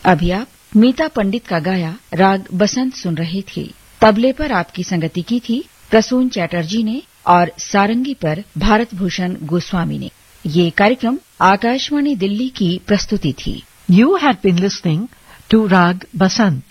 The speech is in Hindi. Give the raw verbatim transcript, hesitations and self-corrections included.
अभी आप मीता पंडित का गाया राग बसंत सुन रहे थे। तबले पर आपकी संगति की थी प्रसून चैटर्जी ने और सारंगी पर भारत भूषण गोस्वामी ने। ये कार्यक्रम आकाशवाणी दिल्ली की प्रस्तुति थी। You had been listening to Rag Basant,